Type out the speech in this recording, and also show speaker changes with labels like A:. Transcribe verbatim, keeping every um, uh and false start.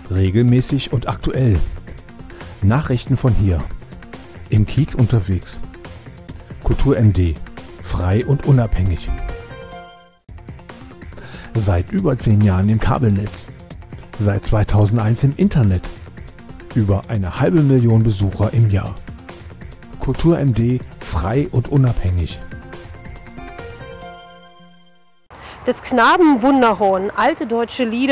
A: Regelmäßig und aktuell. Nachrichten von hier. Im Kiez unterwegs. Kultur M D. Frei und unabhängig. Seit über zehn Jahren im Kabelnetz. Seit zweitausendeins im Internet. Über eine halbe Million Besucher im Jahr. Kultur M D. Frei und unabhängig.
B: Des Knaben Wunderhorn, alte deutsche Lieder.